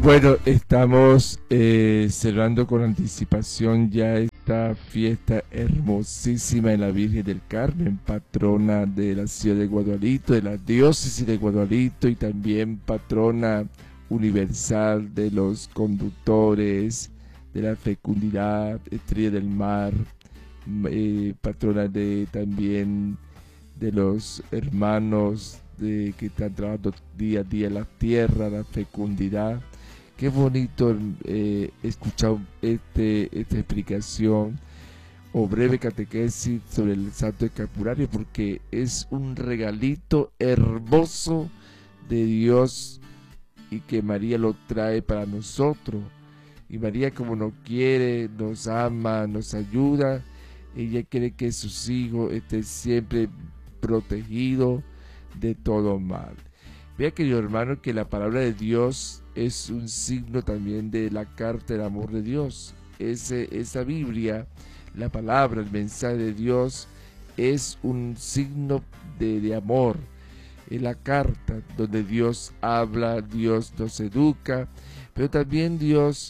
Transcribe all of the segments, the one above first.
Bueno, estamos cerrando con anticipación ya esta fiesta hermosísima de la Virgen del Carmen, patrona de la ciudad de Guadalito, de la diócesis de Guadalito y también patrona universal de los conductores, de la fecundidad, estrella del mar, patrona de también de los hermanos que están trabajando día a día la tierra, la fecundidad. Qué bonito escuchar esta explicación o breve catequesis sobre el Santo Escapulario, porque es un regalito hermoso de Dios y que María lo trae para nosotros. Y María, como nos quiere, nos ama, nos ayuda, ella quiere que sus hijos estén siempre protegidos de todo mal. Vea, querido hermano, que la palabra de Dios es un signo también de la carta del amor de Dios. Esa Biblia, la palabra, el mensaje de Dios, es un signo de amor. Es la carta donde Dios habla, Dios nos educa, pero también Dios,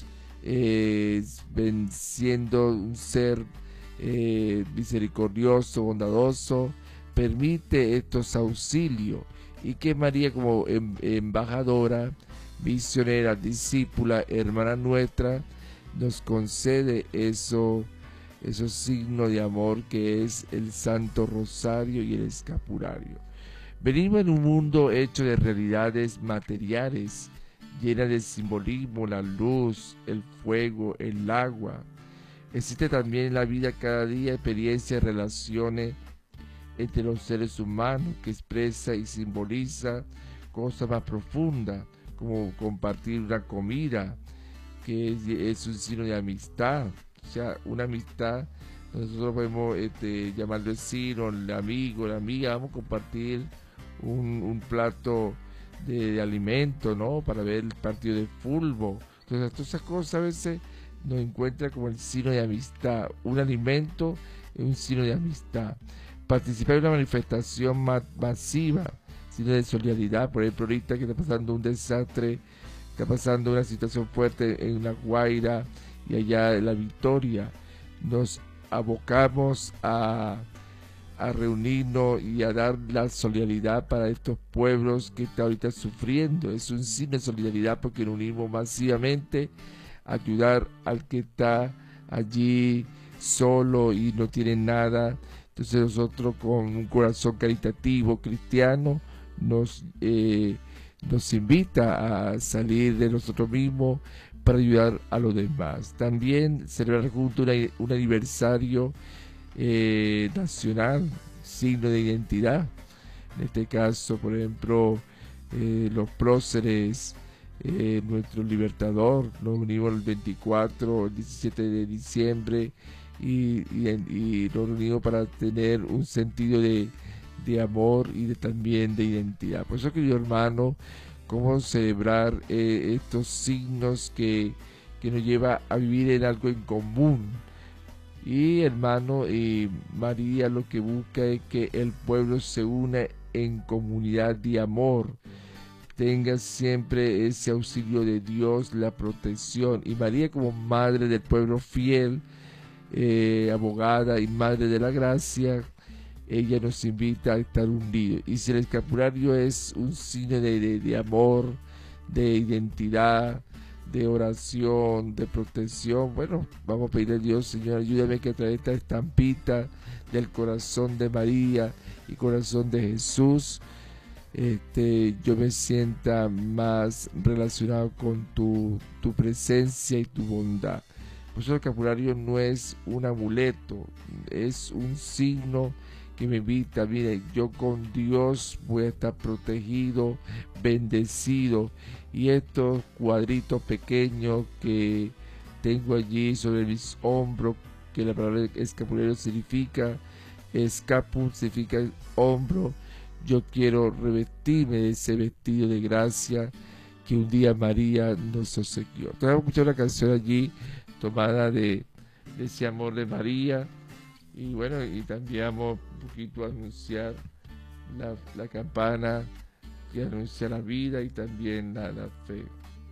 siendo un ser misericordioso, bondadoso, permite estos auxilios, y que María, como embajadora, misionera, discípula, hermana nuestra, nos concede esos signos de amor que es el Santo Rosario y el Escapulario. Venimos en un mundo hecho de realidades materiales, llena de simbolismo, la luz, el fuego, el agua. Existe también en la vida cada día experiencias, relaciones entre los seres humanos que expresa y simboliza cosas más profundas, como compartir una comida, que es un signo de amistad. O sea, una amistad, nosotros podemos llamarlo el signo, el amigo, la amiga, vamos a compartir un plato de alimento, ¿no? Para ver el partido de fútbol. Entonces, todas esas cosas a veces nos encuentran como el signo de amistad. Un alimento es un signo de amistad. Participar en una manifestación masiva, signo de solidaridad. Por ejemplo, ahorita que está pasando un desastre, está pasando una situación fuerte en La Guaira y allá en La Victoria, nos abocamos a reunirnos y a dar la solidaridad para estos pueblos que están ahorita sufriendo. Es un signo de solidaridad porque nos unimos masivamente a ayudar al que está allí solo y no tiene nada. Entonces nosotros, con un corazón caritativo cristiano, nos invita a salir de nosotros mismos para ayudar a los demás. También celebrar juntos un aniversario nacional, signo de identidad. En este caso, por ejemplo, los próceres, nuestro libertador, nos unimos el 24, el 17 de diciembre y nos unimos para tener un sentido de amor y también de identidad. Por eso, querido hermano, cómo celebrar estos signos que nos lleva a vivir en algo en común. Y hermano, María lo que busca es que el pueblo se una en comunidad de amor, tenga siempre ese auxilio de Dios, la protección. Y María, como madre del pueblo fiel, abogada y madre de la gracia, ella nos invita a estar unidos. Y si el escapulario es un signo de amor, de identidad, de oración, de protección, bueno, vamos a pedirle a Dios: Señor, ayúdame que a través de esta estampita del corazón de María y corazón de Jesús, yo me sienta más relacionado con tu presencia y tu bondad. Por eso el escapulario no es un amuleto, es un signo que me invita: mire, yo con Dios voy a estar protegido, bendecido, y estos cuadritos pequeños que tengo allí sobre mis hombros, que la palabra escapulario significa, escapul significa hombro, yo quiero revestirme de ese vestido de gracia que un día María nos obsequió. Entonces vamos a escuchar una canción allí tomada de ese amor de María. Y bueno, y también vamos un poquito a anunciar la campana que anuncia la vida y también la fe.